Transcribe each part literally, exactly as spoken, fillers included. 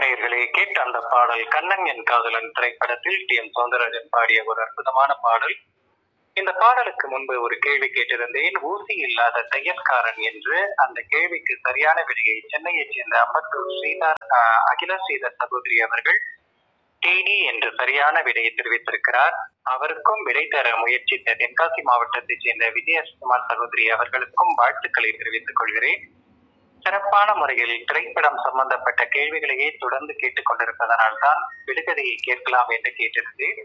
நேயர்களே, கேட்ட அந்த பாடல் கண்ணன் என் காதலன் திரைப்படத்தில் டி எம் சௌந்தரராஜன் பாடிய ஒரு அற்புதமான பாடல். இந்த பாடலுக்கு முன்பு ஒரு கேள்வி கேட்டிருந்தேன், ஊசி இல்லாத தையல்காரன் என்று. அந்த கேள்விக்கு சரியான விடையை சென்னையைச் சேர்ந்த அம்பத்தூர் ஸ்ரீதர் அஹ், அகில ஸ்ரீதர் சகோதரி அவர்கள் டிடி என்று சரியான விடையை தெரிவித்திருக்கிறார். அவருக்கும் விடை தர முயற்சித்த தென்காசி மாவட்டத்தைச் சேர்ந்த விஜயகுமார் சகோதரி அவர்களுக்கும் வாழ்த்துக்களை தெரிவித்துக் கொள்கிறேன். சிறப்பான முறையில் திரைப்படம் சம்பந்தப்பட்ட கேள்விகளையே தொடர்ந்து கேட்டுக் கொண்டிருப்பதனால் தான் விடுகதையை கேட்கலாம் என்று கேட்டிருந்தேன்.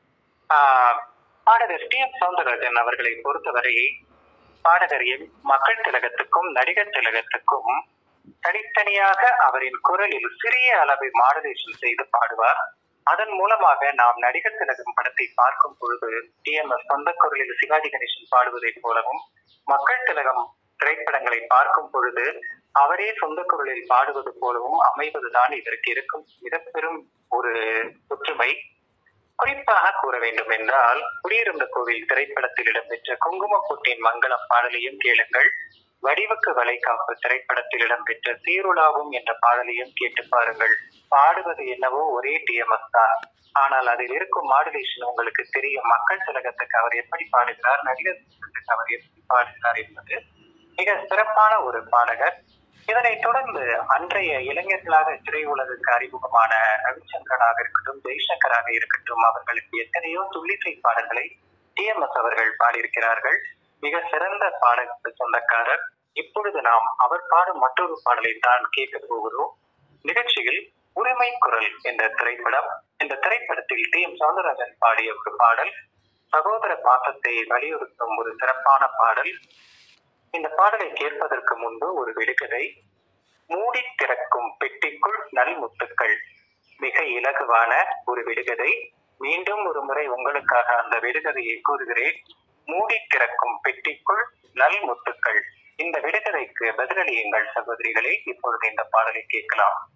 ஆஹ் பாடகர் டி எம் சௌந்தரராஜன் அவர்களை பொறுத்தவரை பாடகர் எம் மக்கள் திலகத்துக்கும் நடிகர் திலகத்துக்கும் தனித்தனியாக அவரின் குரலில் சிறிய அளவை மாடுலேஷன் செய்து பாடுவார். அதன் மூலமாக நாம் நடிகர் திலகம் படத்தை பார்க்கும் பொழுது டி எம் எஸ் சொந்த குரலில் சிவாஜி கணேசன் பாடுவதைப் போலவும், மக்கள் திலகம் திரைப்படங்களை பார்க்கும் பொழுது அவரே சொந்த குரலில் பாடுவது போலவும் அமைவதுதான் இதற்கு இருக்கும் மிகப்பெரும் ஒரு ஒற்றுமை. குறிப்பாக கூற வேண்டும் என்றால், குடியிருந்த கோவில் திரைப்படத்தில் இடம்பெற்ற குங்குமப்பூட்டின் மங்களம் பாடலையும் கேளுங்கள். வடிவுக்கு வளைகாப்பு திரைப்படத்தில் இடம்பெற்ற சீருலாவும் என்ற பாடலையும் கேட்டு பாருங்கள். பாடுவது என்னவோ ஒரே டிஎம்எஸ் தான், ஆனால் அதில் இருக்கும் மாடுலேஷன் உங்களுக்கு தெரியும். மக்கள் திலகத்துக்கு அவர் எப்படி பாடுகிறார், நடிகர் திலகத்துக்கு அவர் எப்படி பாடுகிறார் என்பது மிக சிறப்பான ஒரு பாடகர். இதனைத் தொடர்ந்து அன்றைய இளைஞர்களாக திரையுலகுக்கு அறிமுகமான ரவிச்சந்திரனாக இருக்கட்டும், ஜெய்சங்கராக இருக்கட்டும், அவர்களுக்கு எத்தனையோ துள்ளிசை பாடல்களை டிஎம்எஸ் அவர்கள் பாடியிருக்கிறார்கள். மிக சிறந்த பாடலுக்கு சொந்தக்காரர். இப்பொழுது நாம் அவர் பாடும் மற்றொரு பாடலை தான் கேட்க போகிறோம். நிகழ்ச்சியில் உரிமை குரல் என்ற திரைப்படம். இந்த திரைப்படத்தில் டி எம் சௌந்தரராஜன் பாடிய ஒரு பாடல், சகோதர பாசத்தை வலியுறுத்தும் ஒரு சிறப்பான பாடல். இந்த பாடலை கேட்பதற்கு முன்பு ஒரு விடுகதை. மூடி திறக்கும் பெட்டிக்குள் நல் முத்துக்கள். மிக இலகுவான ஒரு விடுகதை. மீண்டும் ஒரு முறை உங்களுக்காக அந்த விடுகதையை கூறுகிறேன். மூடி திறக்கும் பெட்டிக்குள் நல் முத்துக்கள். இந்த விடுகதைக்கு பதிலளியுங்கள் சகோதரிகளே. இப்பொழுது இந்த பாடலை கேட்கலாம்.